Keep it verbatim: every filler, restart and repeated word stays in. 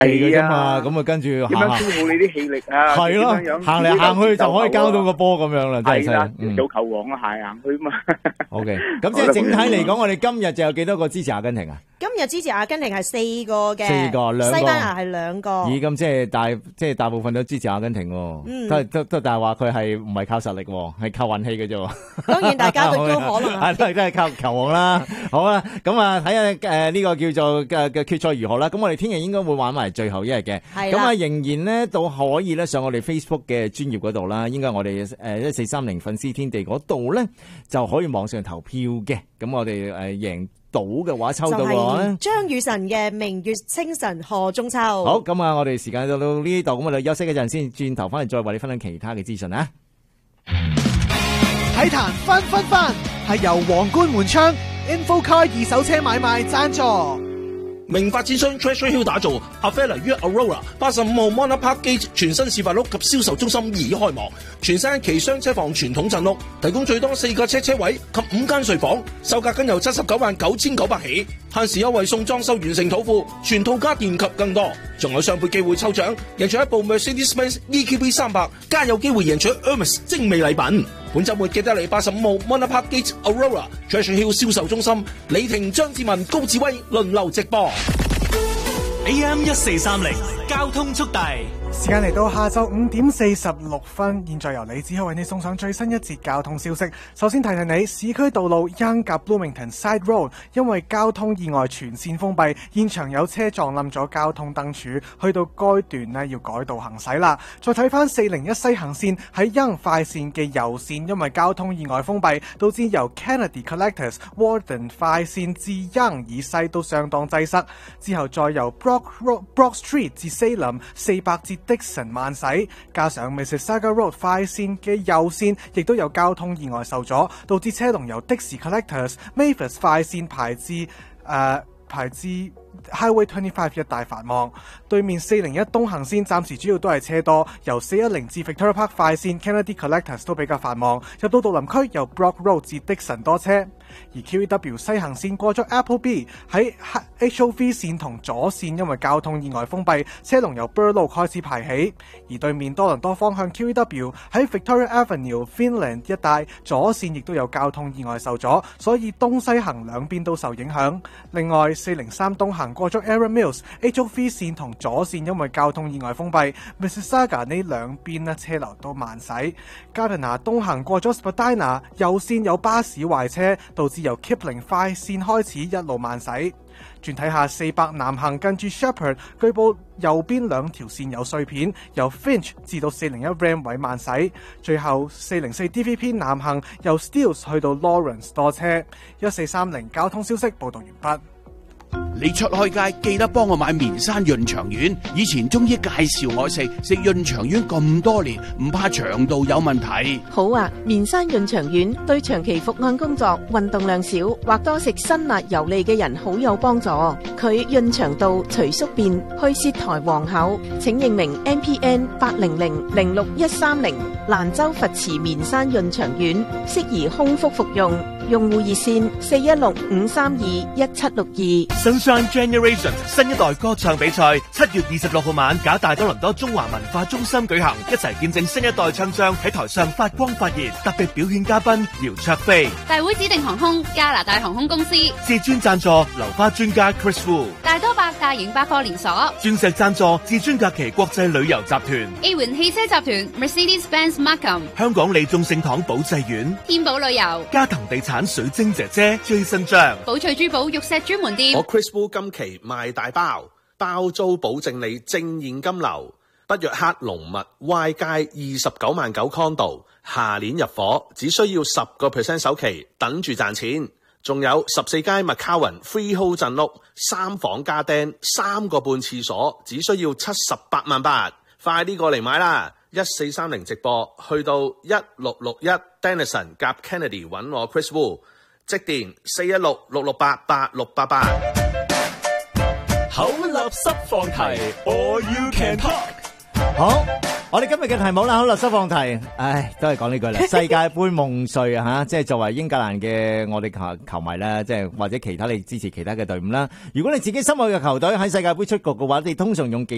嘅啫嘛，咁啊跟住點樣消耗你啲氣力啊？ 係咯，行嚟行去就可以交到個波咁樣啦，真係犀利。 做球王啊，行行去嘛。 O K， 咁即係整體嚟講，我哋今日就有幾多個支持阿根廷啊？ 今日支持阿根廷係四個嘅， 四個，兩個， 西班牙係兩個。 咦，咁即係大，即係大部分都支持阿根廷喎。嗯，都都都，但係話佢係唔係靠實力，係靠運氣嘅啫。 當然，大家都可能係都係都係靠球王啦。好啦，咁啊睇下誒呢個叫做嘅嘅決賽如何啦。咁我哋聽日應該會玩埋最後一日嘅。係。咁啊仍然咧都可以咧上我哋 Facebook 嘅專頁嗰度啦。應該我哋誒一四三零粉絲天地嗰度咧就可以網上投票嘅。咁我哋誒贏到嘅話抽到嘅話咧， 張雨晨嘅明月清晨賀中秋。 好，咁啊，我哋時間就到呢度，咁我哋休息一陣先，轉頭翻嚟再為你分享其他嘅資訊啊！ 體壇分分分係由皇冠門窗 InfoCar 二手車買賣贊助。 明發展商 Treasure Hill 打造阿菲尼於 Aurora 八十五號 Mona Park Gate 全新示範屋及銷售中心已開幕，全新奇雙車房傳統鎮屋，提供最多四個車車位及五間睡房，售價僅由七十九萬九千九百起，限時優惠送裝修完成土庫，全套家電及更多，仲有雙倍機會抽獎，贏取一部 Mercedes-Benz E Q B 三百，加有機會贏取 Hermes 精美禮品。本週末記得嚟八十五號 Mona Park Gate Aurora Treasure Hill 銷售中心，李婷、張志文、高志威輪流直播。 A M 一四三零交通速遞， 時間嚟到下晝五點四十六分，現在由李子浩為你送上最新一節交通消息。首先提提你，市區道路 Yonge 及 Bloomington Side Road 因為交通意外全線封閉，現場有車撞冧咗交通燈柱，去到該段呢要改道行駛啦。再睇翻四零一西行線喺 Yonge 快線嘅右線，因為交通意外封閉，導致由 Kennedy Collectors Warden 快線至 Yonge 以西都相當擠塞，之後再由 Brock Road, Brock Street 至 Salem 四百至 Dixon 慢駛，加上 Mississauga Road 快線嘅右線亦都有交通意外受阻，導致車龍由的士 Collectors Mavis 快線排至誒、呃、排至 Highway 二十五一帶繁忙。對面四零一東行線暫時主要都係車多，由四一零至 Victoria Park 快線 Kennedy Collectors 都比較繁忙，入到杜林區由 Brock Road 至 Dixon 多車。而 Q E W 西行線過咗 Appleby 喺 H O V 線同左線因為交通意外封閉，車龍由 Burr 路開始排起。而對面多倫多方向 Q E W 喺 Victoria Avenue Finland 一帶左線亦都有交通意外受阻，所以東西行兩邊都受影響。另外四零三東行過咗 Erin Mills H O V 線同左線因為交通意外封閉， Mississauga 呢兩邊呢車流都慢駛。加拿大東行過咗 Spadina 右線有巴士壞車，導致由 Kipling 快線開始一路慢駛。轉睇下四百南行近住 Shepherd， 據報右邊兩條線有碎片，由 Finch 至到四零一 Ram 位慢駛。最後四零四 D V P 南行由 Steeles 去到 Lawrence 多車。一四三零交通消息報道完畢。 你出開街記得幫我買棉山潤腸丸，以前中醫介紹我食食潤腸丸咁多年，唔怕腸道有問題。 好啊，棉山潤腸丸對長期伏案工作、運動量少或多食辛辣油膩嘅人好有幫助。佢潤腸道、除宿便、去舌苔黃口。請認明 M P N 八零零零六一三零蘭州佛慈棉山潤腸丸，適宜空腹服用。用戶熱線四一六五三二一七六二。 Sunshine Generation 新一代歌唱比賽七月二十六號晚，假大多倫多中華文化中心舉行，一齊見證新一代唱將喺台上發光發熱。特別表演嘉賓姚焯菲， 大會指定航空加拿大航空公司， 至尊贊助流花專家 Chris Wu， 大多百大型百貨連鎖， 鑽石贊助至尊假期國際旅遊集團， A 環汽車集團 Mercedes-Benz Markham， 香港利眾聖堂保濟院， 天寶旅遊， 嘉騰地產水晶姐姐 Jason 張， 寶翠珠寶玉石專門店。 我 Chris Wu 今期賣大包，包租保證你正現金流，北約克龍物 Y 街二十九萬九 condo， 下年入伙，只需要十個 percent 首期，等住賺錢。仲有十四街 McCowan Freehold 鎮屋，三房加釘，三個半廁所，只需要七十八萬八，快啲過嚟買啦！一四三零直播，去到一六六一 Denison 夾 Kennedy 揾我 Chris Wu， 即電四一六六六八八六八八。 口立濕放題 ，All You Can Talk。 好，我哋今日嘅題目啦，口立濕放題，唉，都係講呢句啦。世界盃夢碎啊，吓，即係作為英格蘭嘅我哋球球迷啦，即係或者其他你支持其他嘅隊伍啦。如果你自己心愛嘅球隊喺世界盃出局嘅話，你通常用幾